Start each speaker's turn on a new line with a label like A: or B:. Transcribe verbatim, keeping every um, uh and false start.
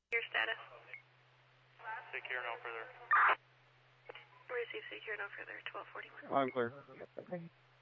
A: Your status?
B: Secure no further.
A: Receive secure no further, twelve forty-one.
C: I'm clear.